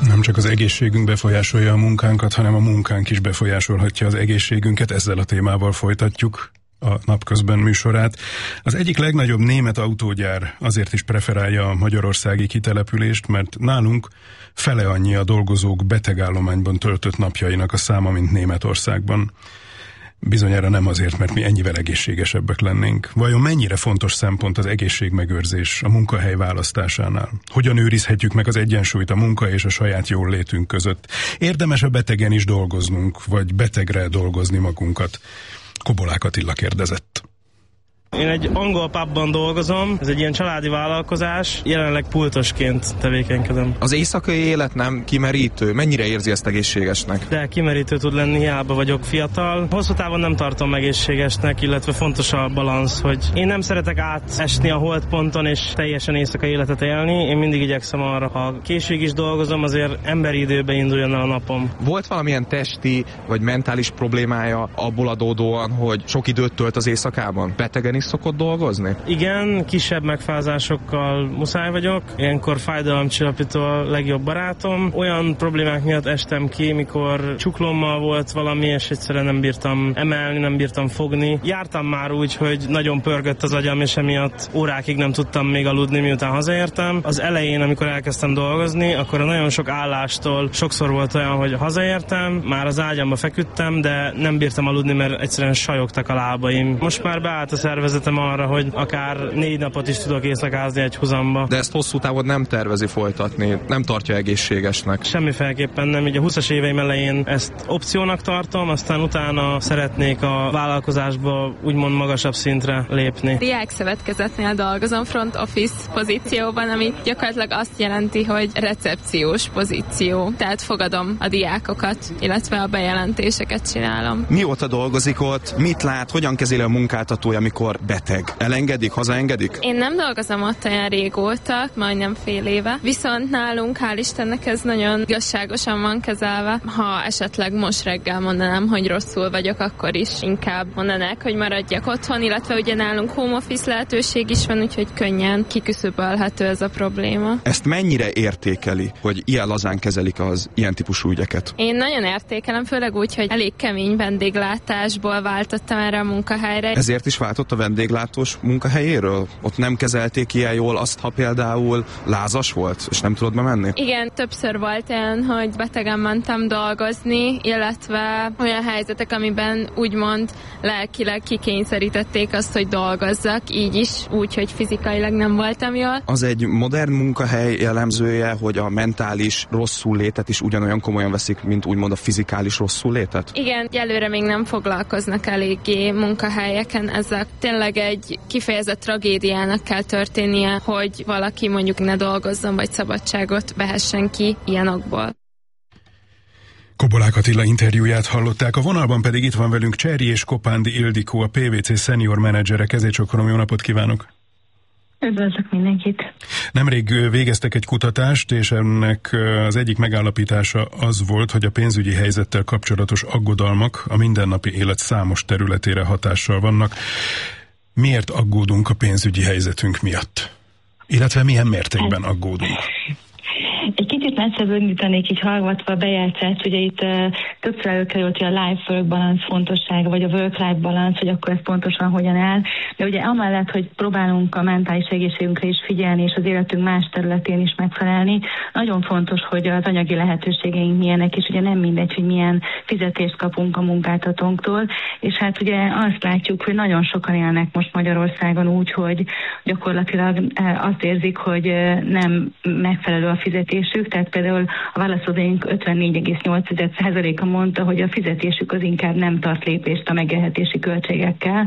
Nem csak az egészségünk befolyásolja a munkánkat, hanem a munkánk is befolyásolhatja az egészségünket. Ezzel a témával folytatjuk a Napközben műsorát. Az egyik legnagyobb német autógyár azért is preferálja a magyarországi kitelepülést, mert nálunk fele annyi a dolgozók betegállományban töltött napjainak a száma, mint Németországban. Bizonyára nem azért, mert mi ennyivel egészségesebbek lennénk. Vajon mennyire fontos szempont az egészségmegőrzés a munkahely választásánál? Hogyan őrizhetjük meg az egyensúlyt a munka és a saját jól létünk között? Érdemes a betegen is dolgoznunk, vagy betegre dolgozni magunkat? Kobolák Attila kérdezett. Én egy angol pubban dolgozom, ez egy ilyen családi vállalkozás, jelenleg pultosként tevékenykedem. Az éjszakai élet nem kimerítő? Mennyire érzi ezt egészségesnek? De kimerítő tud lenni, hiába vagyok fiatal. Hosszú távon nem tartom egészségesnek, illetve fontos a balansz, hogy én nem szeretek átesni a holdponton és teljesen éjszakai életet élni. Én mindig igyekszem arra, ha későig is dolgozom, azért emberi időbe induljon a napom. Volt valamilyen testi vagy mentális problémája abból adódóan, hogy sok időt tölt az éjszakában? Betegen is szokott dolgozni? Igen, kisebb megfázásokkal muszáj vagyok. Ilyenkor fájdalomcsillapító a legjobb barátom. Olyan problémák miatt estem ki, mikor csuklommal volt valami, és egyszerűen nem bírtam emelni, nem bírtam fogni. Jártam már úgy, hogy nagyon pörgött az agyam, és emiatt órákig nem tudtam még aludni, miután hazaértem. Az elején, amikor elkezdtem dolgozni, akkor a nagyon sok állástól sokszor volt olyan, hogy hazaértem, már az ágyamba feküdtem, de nem bírtam aludni, mert egyszerűen sajogtak a lábaim. Most már beállt a szervezetem arra, hogy akár 4 napot is tudok éjszakázni egy huzamba. De ezt hosszú távon nem tervezi folytatni, nem tartja egészségesnek. Semmiféleképpen nem. Így a 20-as éveim elején ezt opciónak tartom, aztán utána szeretnék a vállalkozásba úgymond magasabb szintre lépni. Diákszövetkezetnél dolgozom front office pozícióban, ami gyakorlatilag azt jelenti, hogy recepciós pozíció. Tehát fogadom a diákokat, illetve a bejelentéseket csinálom. Mióta dolgozik ott? Mit lát? Hogyan kezeli a munkáltatója, amikor beteg? Elengedik, hazaengedik? Én nem dolgozom ott olyan régóta, majdnem fél éve, viszont nálunk hál' Istennek ez nagyon igazságosan van kezelve. Ha esetleg most reggel mondanám, hogy rosszul vagyok, akkor is inkább mondanák, hogy maradjak otthon, illetve ugye nálunk home office lehetőség is van, úgyhogy könnyen kiküszöbölhető ez a probléma. Ezt mennyire értékeli, hogy ilyen lazán kezelik az ilyen típusú ügyeket? Én nagyon értékelem, főleg úgy, hogy elég kemény vendéglátásból váltottam erre a munkahelyre. Ezért is váltott a vendéglátós munkahelyéről? Ott nem kezelték ilyen jól azt, ha például lázas volt, és nem tudod bemenni? Igen, többször volt olyan, hogy betegen mentem dolgozni, illetve olyan helyzetek, amiben úgymond lelkileg kikényszerítették azt, hogy dolgozzak, így is, úgy, hogy fizikailag nem voltam jól. Az egy modern munkahely jellemzője, hogy a mentális rosszullétet is ugyanolyan komolyan veszik, mint úgymond a fizikális rosszullétet? Igen, előre még nem foglalkoznak eléggé munkahelyeken ezzel. Tényleg egy kifejezett tragédiának kell történnie, hogy valaki mondjuk ne dolgozzon, vagy szabadságot vehessen ki ilyen okból. Kobolák Attila interjúját hallották, a vonalban pedig itt van velünk Cserji és Kopándi Ildikó, a PwC senior menedzsere. Kezécsokorom, jó napot kívánok! Üdvözlök mindenkit! Nemrég végeztek egy kutatást, és ennek az egyik megállapítása az volt, hogy a pénzügyi helyzettel kapcsolatos aggodalmak a mindennapi élet számos területére hatással vannak. Miért aggódunk a pénzügyi helyzetünk miatt? Illetve milyen mértékben aggódunk? Egy kicsit messzebb indítanék így hallgatva a bejátszást, ugye itt többször előkerült, hogy a life-work balance fontossága, vagy a work-life balance, hogy akkor ez pontosan hogyan áll. De ugye amellett, hogy próbálunk a mentális egészségünkre is figyelni, és az életünk más területén is megfelelni, nagyon fontos, hogy az anyagi lehetőségeink milyenek, és ugye nem mindegy, hogy milyen fizetést kapunk a munkáltatónktól, és hát ugye azt látjuk, hogy nagyon sokan élnek most Magyarországon úgy, hogy gyakorlatilag azt érzik, hogy nem megfelelő a fizetésük, tehát például a válaszadóink 54,8%-a mondta, hogy a fizetésük az inkább nem tart lépést a megélhetési költségekkel,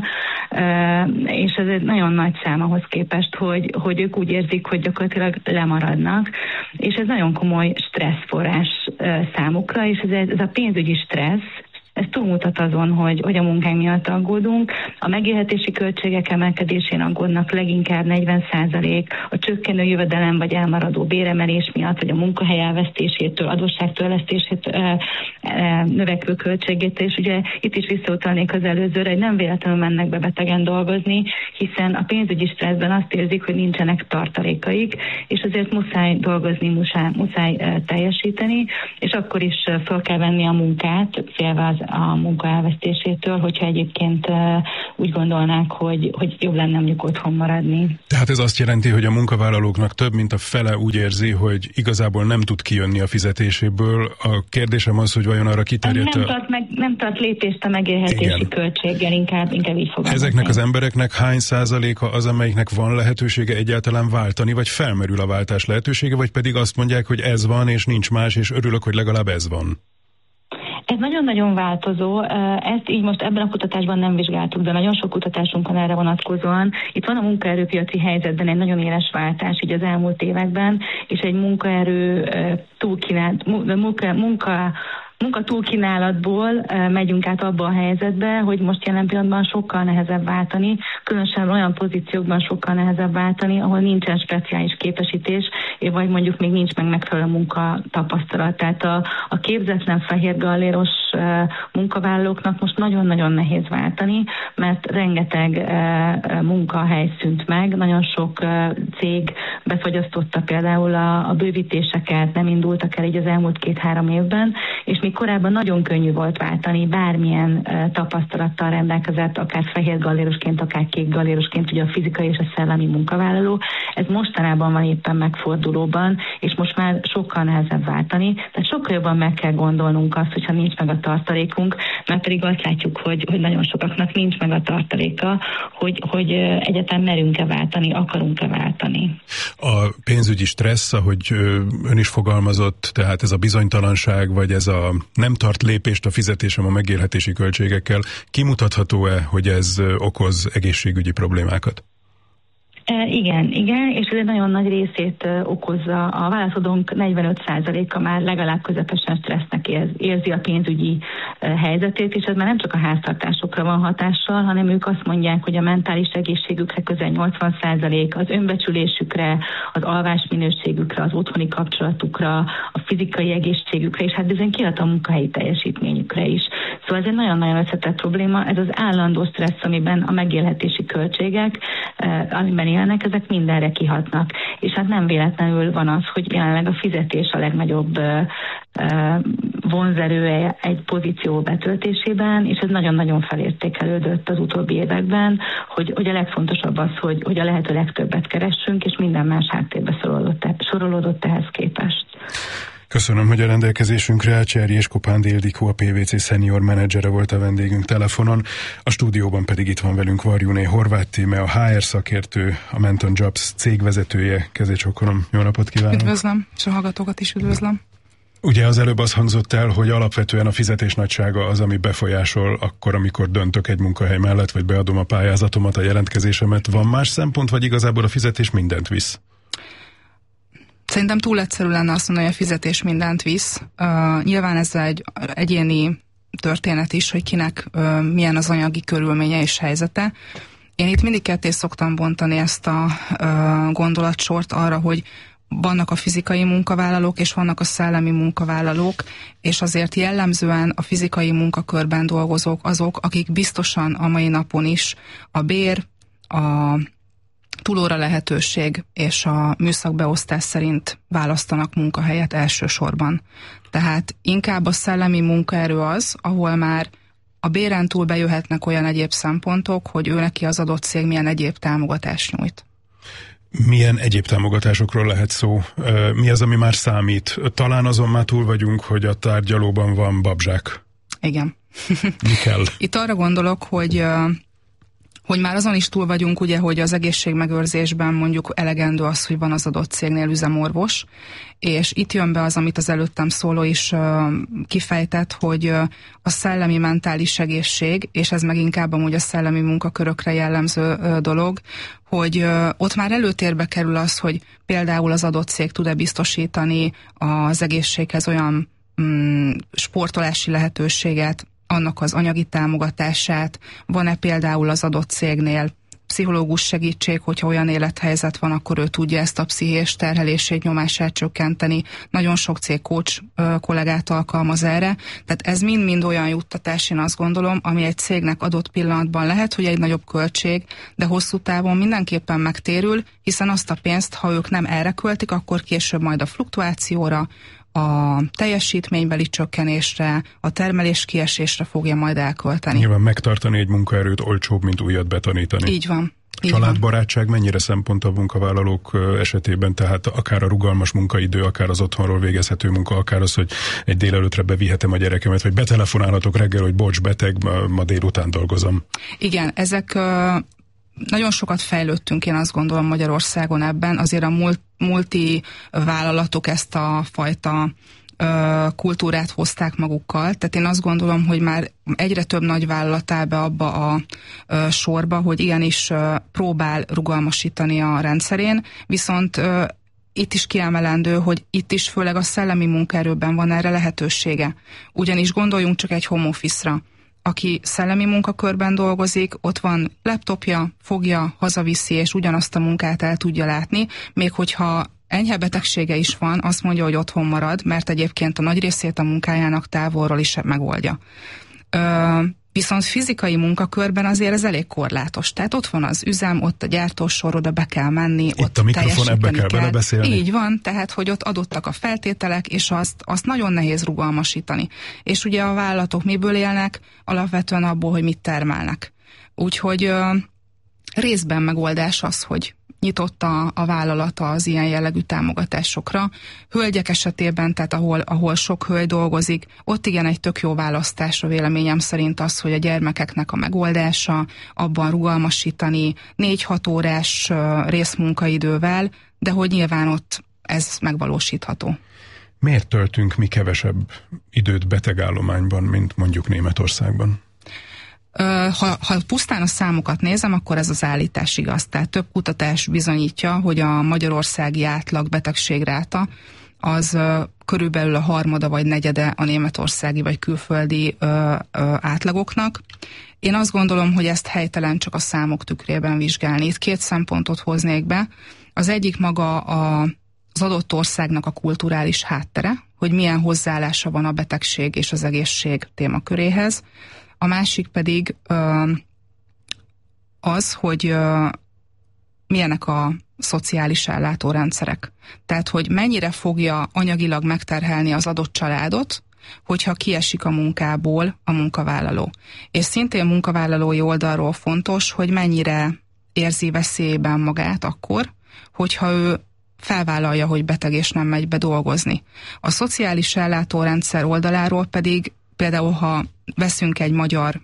és ez egy nagyon nagy szám ahhoz képest, hogy ők úgy érzik, hogy gyakorlatilag lemaradnak, és ez nagyon komoly stresszforrás számukra, és ez a pénzügyi stressz, ez túlmutat azon, hogy a munkánk miatt aggódunk. A megélhetési költségek emelkedésén aggódnak leginkább 40%, a csökkenő jövedelem vagy elmaradó béremelés miatt, vagy a munkahely elvesztésétől, adósságtörlesztésétől növekvő költségét, és ugye itt is visszautalnék az előzőre, hogy nem véletlenül mennek be betegen dolgozni, hiszen a pénzügyi stresszben azt érzik, hogy nincsenek tartalékaik, és azért muszáj dolgozni, muszáj teljesíteni, és akkor is föl kell venni a munkát, félve a munka elvesztésétől, hogyha egyébként úgy gondolnák, hogy jobb lenne mondjuk otthon maradni. Tehát ez azt jelenti, hogy a munkavállalóknak több mint a fele úgy érzi, hogy igazából nem tud kijönni a fizetéséből. A kérdésem az, hogy vajon arra kiterjedt... Nem tart lépést a megélhetési költséggel, inkább így fogalmazni. Ezeknek az embereknek hány százaléka az, amelyiknek van lehetősége egyáltalán váltani, vagy felmerül a váltás lehetősége, vagy pedig azt mondják, hogy ez van, és nincs más, és örülök, hogy legalább ez van? Ez nagyon-nagyon változó. Ezt így most ebben a kutatásban nem vizsgáltuk, de nagyon sok kutatásunk van erre vonatkozóan. Itt van a munkaerőpiaci helyzetben egy nagyon éles váltás így az elmúlt években, és egy munkaerő munka túlkínálatból megyünk át abba a helyzetbe, hogy most jelen pillanatban sokkal nehezebb váltani, különösen olyan pozíciókban sokkal nehezebb váltani, ahol nincsen speciális képesítés, vagy mondjuk még nincs meg megfelelő munkatapasztalat. Tehát a képzetlen fehér galléros munkavállalóknak most nagyon-nagyon nehéz váltani, mert rengeteg munkahely szűnt meg, nagyon sok cég befagyasztotta például a bővítéseket, nem indultak el így az elmúlt 2-3 évben, és még korábban nagyon könnyű volt váltani, bármilyen tapasztalattal rendelkezett, akár fehér gallérosként, akár kék gallérosként, ugye a fizikai és a szellemi munkavállaló. Ez mostanában van éppen megfordulóban, és most már sokkal nehezebb váltani, tehát sokkal jobban meg kell gondolnunk azt, hogyha nincs meg a tartalékunk, mert pedig azt látjuk, hogy nagyon sokaknak nincs meg a tartaléka, hogy egyáltalán merünk-e váltani, akarunk-e váltani. A pénzügyi stressz, ahogy ön is fogalmazott, tehát ez a bizonytalanság, vagy ez a nem tart lépést a fizetésem a megélhetési költségekkel, kimutatható-e, hogy ez okoz egészségügyi problémákat? Igen, és ez egy nagyon nagy részét okozza. A válaszadónk 45%-a már legalább közepesen stressznek érzi a pénzügyi helyzetét, és ez már nem csak a háztartásokra van hatással, hanem ők azt mondják, hogy a mentális egészségükre közel 80%, az önbecsülésükre, az alvásminőségükre, az otthoni kapcsolatukra, a fizikai egészségükre, és hát bizony kihat a munkahelyi teljesítményükre is. Szóval ez egy nagyon-nagyon összetett probléma, ez az állandó stressz, amiben a megélhetési költségek, amiben élnek, ezek mindenre kihatnak. És hát nem véletlenül van az, hogy jelenleg a fizetés a legnagyobb vonzerője egy pozíció betöltésében, és ez nagyon-nagyon felértékelődött az utóbbi években, hogy a legfontosabb az, hogy a lehető legtöbbet keressünk, és minden más háttérbe sorolódott ehhez képest. Köszönöm, hogy a rendelkezésünkre állt. Cserjés Kopándi Ildikó, a PwC senior menedzsere volt a vendégünk telefonon. A stúdióban pedig itt van velünk Varjuné Horváth Tíme, a HR szakértő, a Menton Jobs cégvezetője. Kezét csókolom. Jó napot kívánok! Üdvözlöm, és a hallgatókat is üdvözlöm. Ugye az előbb az hangzott el, hogy alapvetően a fizetés nagysága az, ami befolyásol akkor, amikor döntök egy munkahely mellett, vagy beadom a pályázatomat, a jelentkezésemet. Van más szempont, vagy igazából a fizetés mindent visz? Szerintem túl egyszerű lenne azt mondani, hogy a fizetés mindent visz. Nyilván ez egy egyéni történet is, hogy kinek milyen az anyagi körülménye és helyzete. Én itt mindig ketté szoktam bontani ezt a gondolatsort arra, hogy vannak a fizikai munkavállalók, és vannak a szellemi munkavállalók, és azért jellemzően a fizikai munkakörben dolgozók azok, akik biztosan a mai napon is a bér, a túlóra lehetőség és a műszakbeosztás szerint választanak munkahelyet elsősorban. Tehát inkább a szellemi munkaerő az, ahol már a béren túl bejöhetnek olyan egyéb szempontok, hogy ő neki az adott cég milyen egyéb támogatást nyújt. Milyen egyéb támogatásokról lehet szó? Mi az, ami már számít? Talán azon már túl vagyunk, hogy a tárgyalóban van babzsák. Igen. Mi kell? Itt arra gondolok, hogy már azon is túl vagyunk, ugye, hogy az egészségmegőrzésben mondjuk elegendő az, hogy van az adott cégnél üzemorvos, és itt jön be az, amit az előttem szóló is kifejtett, hogy a szellemi mentális egészség, és ez meg inkább amúgy a szellemi munkakörökre jellemző dolog, hogy ott már előtérbe kerül az, hogy például az adott cég tud-e biztosítani az egészséghez olyan sportolási lehetőséget, annak az anyagi támogatását, van-e például az adott cégnél pszichológus segítség, hogyha olyan élethelyzet van, akkor ő tudja ezt a pszichés terhelését, nyomását csökkenteni. Nagyon sok cég coach kollégát alkalmaz erre. Tehát ez mind-mind olyan juttatás, én azt gondolom, ami egy cégnek adott pillanatban lehet, hogy egy nagyobb költség, de hosszú távon mindenképpen megtérül, hiszen azt a pénzt, ha ők nem erre költik, akkor később majd a fluktuációra, a teljesítménybeli csökkenésre, a termelés kiesésre fogja majd elkölteni. Nyilván megtartani egy munkaerőt olcsóbb, mint újat betanítani. Így van. Családbarátság mennyire szempont a munkavállalók esetében, tehát akár a rugalmas munkaidő, akár az otthonról végezhető munka, akár az, hogy egy délelőttre bevihetem a gyerekemet, vagy betelefonálhatok reggel, hogy bocs, beteg, ma délután dolgozom. Igen, ezek nagyon sokat fejlődtünk, én azt gondolom Magyarországon ebben, azért a multi vállalatok ezt a fajta kultúrát hozták magukkal, tehát én azt gondolom, hogy már egyre több nagy vállalat áll be abba a sorba, hogy igenis próbál rugalmasítani a rendszerén, viszont itt is kiemelendő, hogy itt is főleg a szellemi munkaerőben van erre lehetősége. Ugyanis gondoljunk csak egy home office-ra. Aki szellemi munkakörben dolgozik, ott van laptopja, fogja, hazaviszi, és ugyanazt a munkát el tudja látni, még hogyha enyhe betegsége is van, azt mondja, hogy otthon marad, mert egyébként a nagy részét a munkájának távolról is megoldja. Viszont fizikai munkakörben azért ez elég korlátos. Tehát ott van az üzem, ott a gyártósor, oda be kell menni, itt ott a mikrofon, ebbe kell belebeszélni. Így van, tehát hogy ott adottak a feltételek, és azt nagyon nehéz rugalmasítani. És ugye a vállalatok miből élnek? Alapvetően abból, hogy mit termelnek. Úgyhogy részben megoldás az, hogy nyitott a vállalata az ilyen jellegű támogatásokra. Hölgyek esetében, tehát ahol sok hölgy dolgozik, ott igen egy tök jó választás a véleményem szerint az, hogy a gyermekeknek a megoldása, abban rugalmasítani 4-6 órás részmunkaidővel, de hogy nyilván ott ez megvalósítható. Miért töltünk mi kevesebb időt betegállományban, mint mondjuk Németországban? Ha pusztán a számokat nézem, akkor ez az állítás igaz. Tehát több kutatás bizonyítja, hogy a magyarországi átlag betegségráta az körülbelül a harmada vagy negyede a németországi vagy külföldi átlagoknak. Én azt gondolom, hogy ezt helytelen csak a számok tükrében vizsgálni. Itt 2 szempontot hoznék be. Az egyik maga az adott országnak a kulturális háttere, hogy milyen hozzáállása van a betegség és az egészség témaköréhez. A másik pedig az, hogy milyenek a szociális ellátórendszerek. Tehát, hogy mennyire fogja anyagilag megterhelni az adott családot, hogyha kiesik a munkából a munkavállaló. És szintén munkavállalói oldalról fontos, hogy mennyire érzi veszélyben magát akkor, hogyha ő felvállalja, hogy beteg és nem megy be dolgozni. A szociális ellátórendszer oldaláról pedig például, ha veszünk egy magyar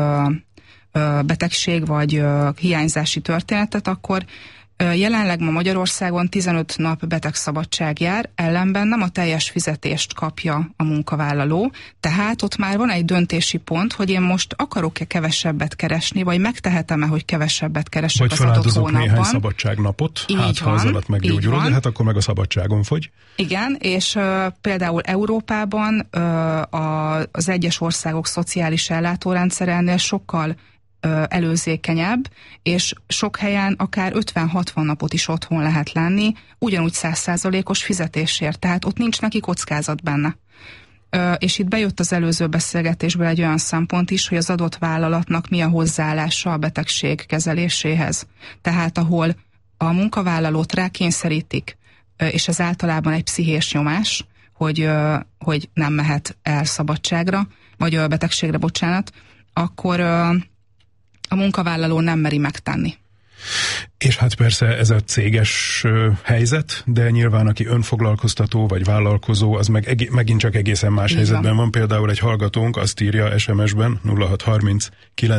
betegség vagy hiányzási történetet, akkor jelenleg ma Magyarországon 15 nap betegszabadság jár, ellenben nem a teljes fizetést kapja a munkavállaló, tehát ott már van egy döntési pont, hogy én most akarok-e kevesebbet keresni, vagy megtehetem-e, hogy kevesebbet keresek az adott hónapban. Vagy néhány szabadságnapot, ha az alatt meggyógyulod, de hát akkor meg a szabadságon fogy. Igen, és például Európában az egyes országok szociális ellátórendszere ennél sokkal előzékenyebb, és sok helyen akár 50-60 napot is otthon lehet lenni, ugyanúgy 100%-os fizetésért, tehát ott nincs neki kockázat benne. És itt bejött az előző beszélgetésből egy olyan szempont is, hogy az adott vállalatnak mi a hozzáállása a betegség kezeléséhez. Tehát ahol a munkavállalót rákényszerítik, és ez általában egy pszichés nyomás, hogy nem mehet el szabadságra, vagy a betegségre, bocsánat, akkor a munkavállaló nem meri megtenni. És hát persze ez a céges helyzet, de nyilván aki önfoglalkoztató vagy vállalkozó, az megint csak egészen más helyzetben van. Például egy hallgatónk azt írja SMS-ben, 0630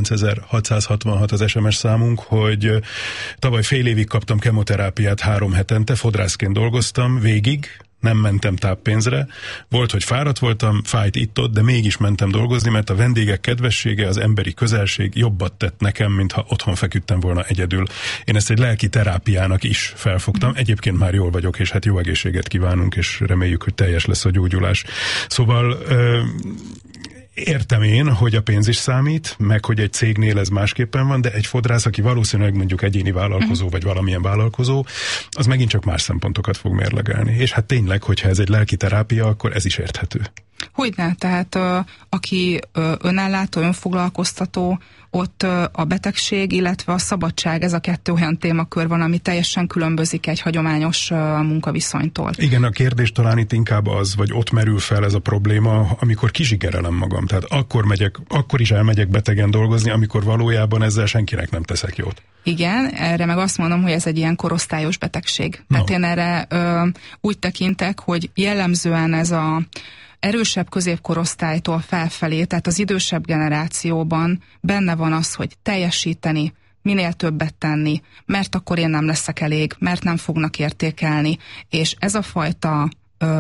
9666 az SMS számunk, hogy tavaly fél évig kaptam kemoterápiát 3 hetente, fodrászként dolgoztam végig, nem mentem táppénzre. Volt, hogy fáradt voltam, fájt itt-ott, de mégis mentem dolgozni, mert a vendégek kedvessége, az emberi közelség jobbat tett nekem, mintha otthon feküdtem volna egyedül. Én ezt egy lelki terápiának is felfogtam. Egyébként már jól vagyok, és hát jó egészséget kívánunk, és reméljük, hogy teljes lesz a gyógyulás. Szóval Értem én, hogy a pénz is számít, meg hogy egy cégnél ez másképpen van, de egy fodrász, aki valószínűleg mondjuk egyéni vállalkozó, vagy valamilyen vállalkozó, az megint csak más szempontokat fog mérlegelni. És hát tényleg, hogyha ez egy lelki terápia, akkor ez is érthető. Hogyne, tehát aki önellátó, önfoglalkoztató, ott a betegség, illetve a szabadság, ez a kettő olyan témakör van, ami teljesen különbözik egy hagyományos munkaviszonytól. Igen, a kérdés talán itt inkább az, vagy ott merül fel ez a probléma, amikor kizsigerelem magam. Tehát akkor is elmegyek betegen dolgozni, amikor valójában ezzel senkinek nem teszek jót. Igen, erre meg azt mondom, hogy ez egy ilyen korosztályos betegség. No. Hát én erre úgy tekintek, hogy jellemzően ez a erősebb középkorosztálytól felfelé, tehát az idősebb generációban benne van az, hogy teljesíteni, minél többet tenni, mert akkor én nem leszek elég, mert nem fognak értékelni, és ez a fajta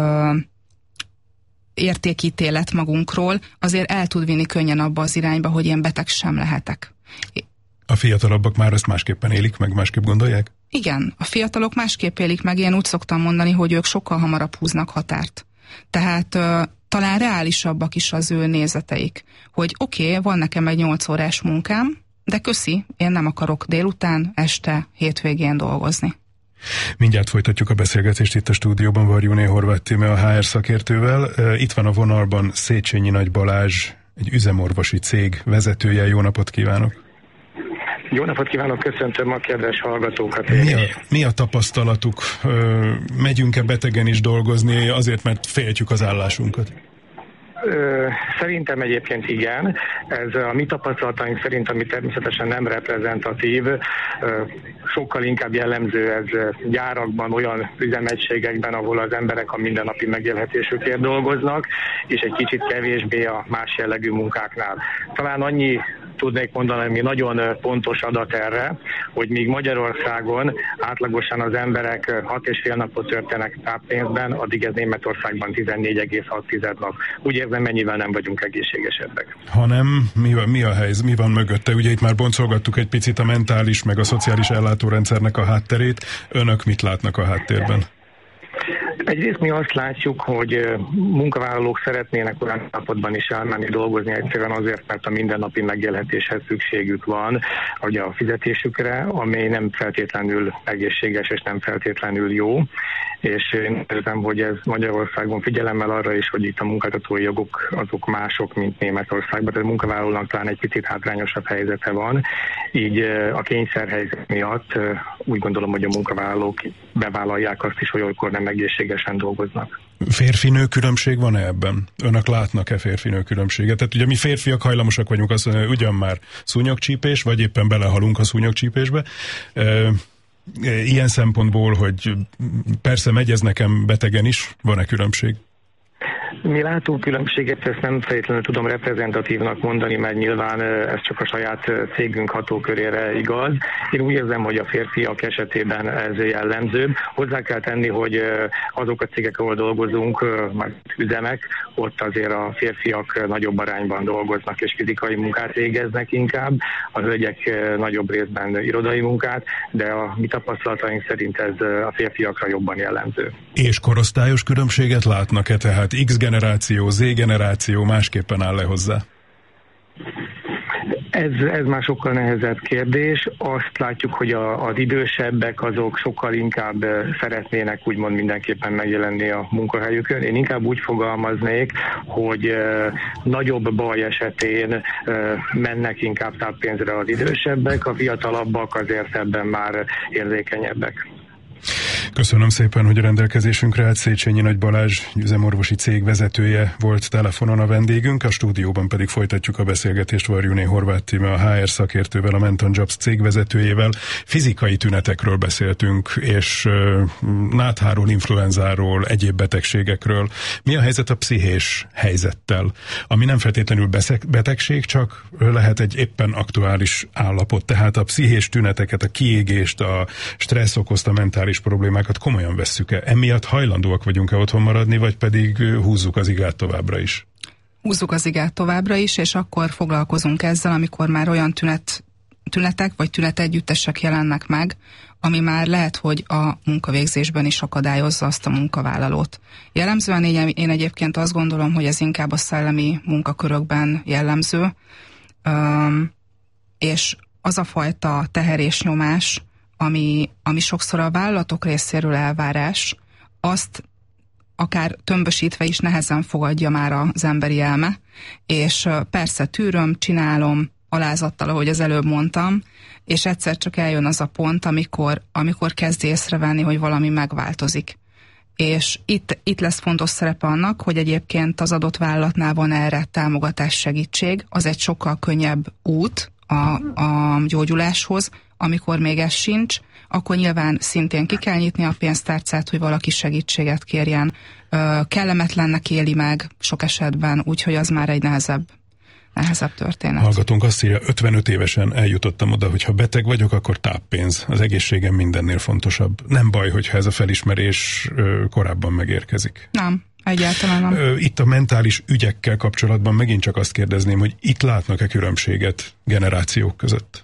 értékítélet magunkról azért el tud vinni könnyen abba az irányba, hogy én beteg sem lehetek. A fiatalabbak már ezt másképpen élik meg, másképp gondolják? Igen, a fiatalok másképp élik meg, én úgy szoktam mondani, hogy ők sokkal hamarabb húznak határt. Tehát talán reálisabbak is az ő nézeteik, hogy oké, van nekem egy 8 órás munkám, de köszi, én nem akarok délután, este, hétvégén dolgozni. Mindjárt folytatjuk a beszélgetést itt a stúdióban Varjúné Horváth Tíme, a HR szakértővel. Itt van a vonalban Széchenyi Nagy Balázs, egy üzemorvosi cég vezetője. Jó napot kívánok! Jó napot kívánok, köszöntöm a kedves hallgatókat. Mi a tapasztalatuk? Megyünk-e betegen is dolgozni azért, mert féltjük az állásunkat? Szerintem egyébként igen. Ez a mi tapasztalataink szerint, ami természetesen nem reprezentatív, sokkal inkább jellemző ez gyárakban, olyan üzemegységekben, ahol az emberek a mindennapi megélhetésükért dolgoznak, és egy kicsit kevésbé a más jellegű munkáknál. Talán annyi tudnék mondani, ami nagyon pontos adat erre, hogy míg Magyarországon átlagosan az emberek 6,5 napot töltenek táppénzben, addig ez Németországban 14,6 nap. Úgy érzem, mennyivel nem vagyunk egészségesebbek. Hanem mi a helyzet, mi van mögötte? Ugye itt már boncolgattuk egy picit a mentális, meg a szociális ellátórendszernek a hátterét. Önök mit látnak a háttérben? Egyrészt mi azt látjuk, hogy munkavállalók szeretnének olyan napotban is elmenni dolgozni, egyszerűen azért, mert a mindennapi megélhetéshez szükségük van, hogy a fizetésükre, ami nem feltétlenül egészséges és nem feltétlenül jó. És én érzem, hogy ez Magyarországon figyelemmel arra is, hogy itt a munkáltatói jogok azok mások, mint Németországban, tehát a munkavállalónak talán egy picit hátrányosabb helyzete van. Így a kényszerhelyzet miatt úgy gondolom, hogy a munkavállalók bevállalják azt is, hogy olykor nem egészségesen dolgoznak. Férfi-nő különbség van-e ebben? Önök látnak-e férfi-nő különbséget? Tehát ugye mi férfiak hajlamosak vagyunk azt mondani, hogy ugyan már szúnyogcsípés, vagy éppen belehalunk a szúnyogcsípésbe. Ilyen szempontból, hogy persze megy ez nekem betegen is, van-e különbség? Mi látunk különbséget, ezt nem feltétlenül tudom reprezentatívnak mondani, mert nyilván ez csak a saját cégünk hatókörére igaz. Én úgy érzem, hogy a férfiak esetében ez jellemzőbb. Hozzá kell tenni, hogy azok a cégek, ahol dolgozunk, már üzemek, ott azért a férfiak nagyobb arányban dolgoznak és fizikai munkát végeznek inkább, az hölgyek nagyobb részben irodai munkát, de a mi tapasztalataink szerint ez a férfiakra jobban jellemző. És korosztályos különbséget látnak-e? Tehát X generáció, Z generáció másképpen áll le hozzá? Ez már sokkal nehezebb kérdés. Azt látjuk, hogy az idősebbek azok sokkal inkább szeretnének úgymond mindenképpen megjelenni a munkahelyükön. Én inkább úgy fogalmaznék, hogy nagyobb baj esetén mennek inkább táppénzre az idősebbek, a fiatalabbak azért ebben már érzékenyebbek. Köszönöm szépen, hogy a rendelkezésünkre állt. Széchenyi Nagy Balázs, üzemorvosi cég vezetője volt telefonon a vendégünk, a stúdióban pedig folytatjuk a beszélgetést Varjúné Horváth Tíme, a HR szakértővel, a Menton Jobs cég vezetőjével. Fizikai tünetekről beszéltünk, és nátháról, influenzáról, egyéb betegségekről. Mi a helyzet a pszichés helyzettel? Ami nem feltétlenül betegség, csak lehet egy éppen aktuális állapot. Tehát a pszichés tüneteket, a kiégést, a stressz okozta mentális problémákat komolyan vesszük-e? Emiatt hajlandóak vagyunk-e otthon maradni, vagy pedig húzzuk az igát továbbra is? Húzzuk az igát továbbra is, és akkor foglalkozunk ezzel, amikor már olyan tünet tünetek vagy tünetegyüttesek jelennek meg, ami már lehet, hogy a munkavégzésben is akadályozza azt a munkavállalót. Jellemzően én egyébként azt gondolom, hogy ez inkább a szellemi munkakörökben jellemző, és az a fajta teher és nyomás, ami sokszor a vállalatok részéről elvárás, azt akár tömbösítve is nehezen fogadja már az emberi elme, és persze tűröm, csinálom, alázattal, ahogy az előbb mondtam, és egyszer csak eljön az a pont, amikor kezd észrevenni, hogy valami megváltozik. És itt lesz fontos szerepe annak, hogy egyébként az adott vállalatnál van erre támogatás, segítség, az egy sokkal könnyebb út a gyógyuláshoz, amikor még ez sincs, akkor nyilván szintén ki kell nyitni a pénztárcát, hogy valaki segítséget kérjen. Kellemetlennek éli meg sok esetben, úgyhogy az már egy nehezebb történet. Hallgatónk azt írja, 55 évesen eljutottam oda, hogy ha beteg vagyok, akkor táppénz. Az egészségem mindennél fontosabb. Nem baj, hogyha ez a felismerés korábban megérkezik. Nem, egyáltalán nem. Itt a mentális ügyekkel kapcsolatban megint csak azt kérdezném, hogy itt látnak-e különbséget generációk között?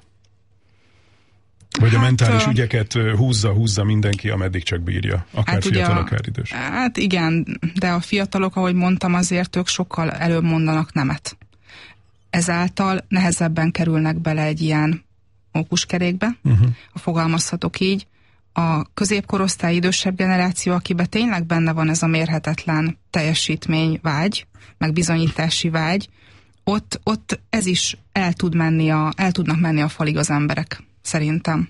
Vagy a mentális ügyeket húzza mindenki, ameddig csak bírja. Akár fiatal, akár idős. Hát igen, de a fiatalok, ahogy mondtam, azért ők sokkal előbb mondanak nemet. Ezáltal nehezebben kerülnek bele egy ilyen mókuskerékbe, ha fogalmazhatok így. A középkorosztály idősebb generáció, akiben tényleg benne van ez a mérhetetlen teljesítményvágy, meg bizonyítási vágy, ott ez is el tudnak menni a falig az emberek, szerintem.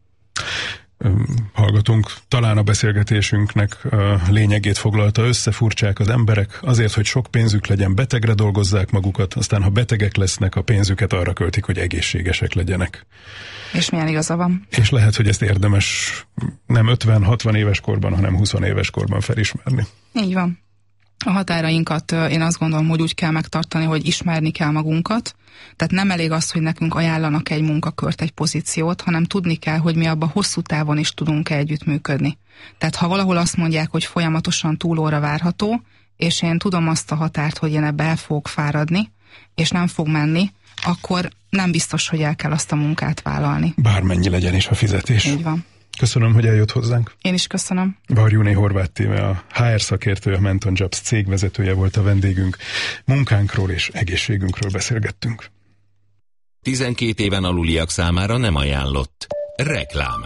Hallgatunk, talán a beszélgetésünknek a lényegét foglalta össze, furcsák az emberek, azért, hogy sok pénzük legyen, betegre dolgozzák magukat, aztán ha betegek lesznek, a pénzüket arra költik, hogy egészségesek legyenek. És milyen igaza van. És lehet, hogy ezt érdemes nem 50-60 éves korban, hanem 20 éves korban felismerni. Így van. A határainkat én azt gondolom, hogy úgy kell megtartani, hogy ismerni kell magunkat. Tehát nem elég az, hogy nekünk ajánlanak egy munkakört, egy pozíciót, hanem tudni kell, hogy mi abban hosszú távon is tudunk-e együttműködni. Tehát ha valahol azt mondják, hogy folyamatosan túlóra várható, és én tudom azt a határt, hogy én ebbe el fogok fáradni, és nem fog menni, akkor nem biztos, hogy el kell azt a munkát vállalni. Bármennyi legyen is a fizetés. Így van. Köszönöm, hogy eljött hozzánk. Én is köszönöm. Varjúné Horváth Tíme, a HR szakértő, a Menton Jobs cégvezetője volt a vendégünk. Munkánkról és egészségünkről beszélgettünk. 12 éven aluliak számára nem ajánlott. Reklám.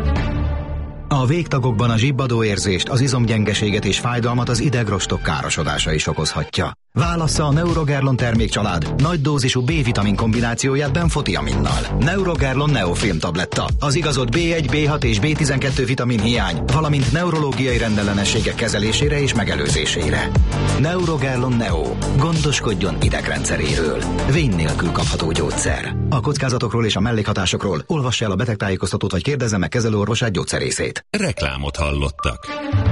A végtagokban a zsibbadó érzést, az izomgyengeséget és fájdalmat az idegrostok károsodása is okozhatja. Válassza a Neurogerlon termékcsalád nagy dózisú B-vitamin kombinációját benfotiaminnal. Neurogerlon Neofilm tabletta. Az igazolt B1, B6 és B12 vitamin hiány, valamint neurológiai rendellenességek kezelésére és megelőzésére. Neurogerlon Neo. Gondoskodjon idegrendszeréről. Vén nélkül kapható gyógyszer. A kockázatokról és a mellékhatásokról olvassa el a betegtájékoztatót vagy kérdezze meg kezelőorvosát, gyógyszerészét. Reklámot hallottak.